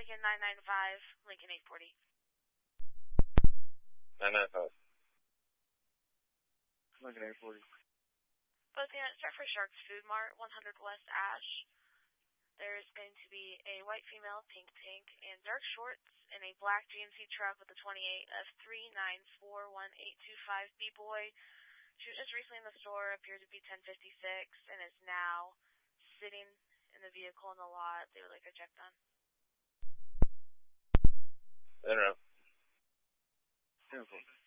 Lincoln 995, Lincoln 840. 995. Lincoln 840. Both units start for Sharks Food Mart, 100 West Ash. There's going to be a white female, pink tank, and dark shorts in a black GMC truck with a 28 of 3941825 B-Boy. She was just recently in the store, appeared to be 1056, and is now sitting in the vehicle in the lot. They would like a check done. Interrupt. Beautiful.